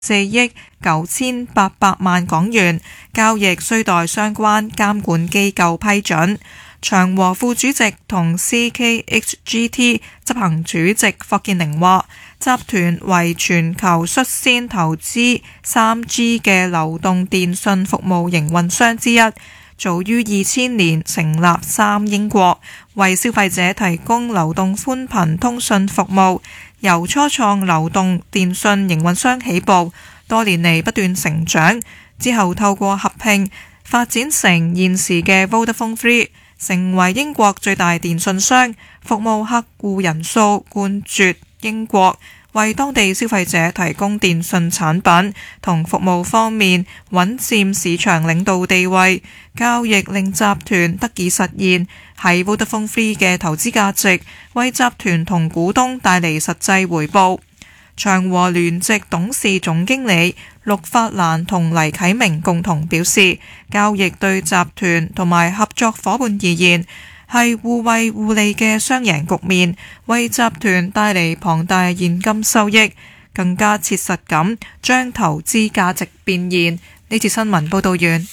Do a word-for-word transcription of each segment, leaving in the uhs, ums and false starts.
四億九千八百萬港元，交易需待相關監管機構批准。長和副主席同 C K H G T 執行主席霍建寧話，集團為全球率先投資 三 G 嘅流動電信服務營運商之一，早於二千年成立三英國，為消費者提供流動寬頻通訊服務。由初創流動電信營運商起步，多年嚟不斷成長，之後透過合併發展成現時嘅 Vodafone Three， 成為英國最大電信商，服務客戶人數冠絕英國，為當地消費者提供電信產品同服務方面穩佔市場領導地位。交易令集團得以實現喺 Vodafone Three 嘅投資價值，為集團同股東帶嚟實際回報。長和聯席董事總經理陸法蘭同黎啟明共同表示，交易對集團同埋合作夥伴而言係互惠互利嘅雙贏局面，為集團帶嚟龐大現金收益，更加切實咁將投資價值變現。呢次新聞報道完。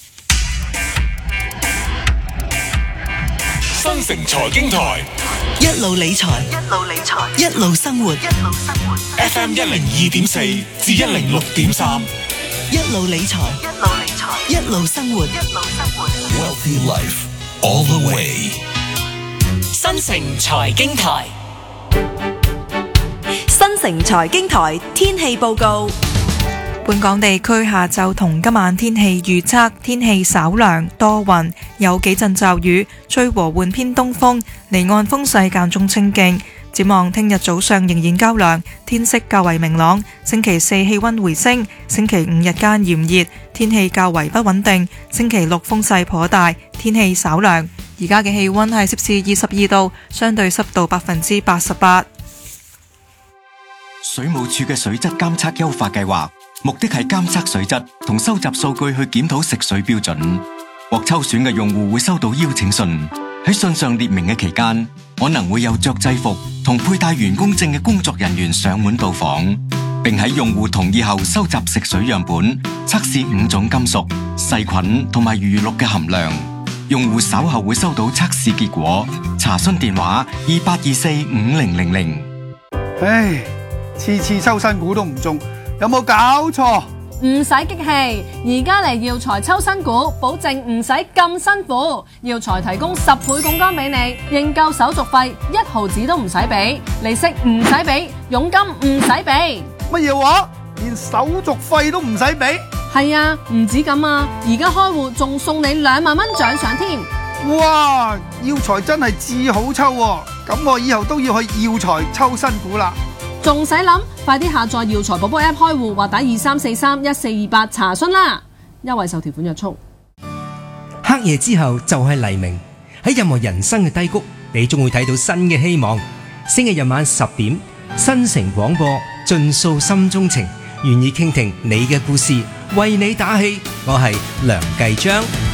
新城財經台一路理財，一路理財，一路生活，一路生活。 F M 一零二點四至一零六點三， 一路理財，一路理財，一路生活，一路生活。 Wealthy Life all the way。 新城財經台， 新城財經台天氣報告。 本港地區下晝同今晚天氣預測，天氣稍涼多雲，有幾陣驟雨，吹和緩偏東風，離岸風勢間中清勁。展望聽日早上仍然較涼，天色較為明朗。星期四氣溫回升，星期五日間炎熱，天氣較為不穩定。星期六風勢頗大，天氣稍涼。而家嘅氣溫係攝氏二十二度，相對濕度百分之八十八。 水務署嘅水質監測優化計劃，目的係監測水質同收集數據去檢討食水標準。獲抽選嘅用戶會收到邀請信，喺信上列明嘅期間，可能會有着制服同佩戴員工證嘅工作人員上門到訪，並喺用戶同意後收集食水樣本，測試五種金屬、細菌同埋餘氯嘅含量。用戶稍後會收到測試結果。查詢電話二八二四五零零零。 唉，次次抽新股都唔中，有冇搞錯？ 唔使激氣，而家嚟耀才抽新股，保證唔使咁辛苦。耀才提供十倍槓桿俾你，認購手續費一毫子都唔使俾，利息唔使俾，佣金唔使俾。 乜嘢話？連手續費都唔使俾？ 係啊，唔止咁啊，而家開戶仲送你兩萬蚊獎賞添。 哇！耀才真係至好抽喎，咁我以後都要去耀才抽新股啦。 仲使諗？快啲下載耀才寶寶 App 開戶或打二三四三一四二八查詢啦！優惠受條款約束。 黑夜之後就係黎明，喺任何人生嘅低谷，你終會睇到新嘅希望。星期日晚十點，新城廣播盡訴心中情，願意傾聽你嘅故事，為你打氣。我係梁繼章。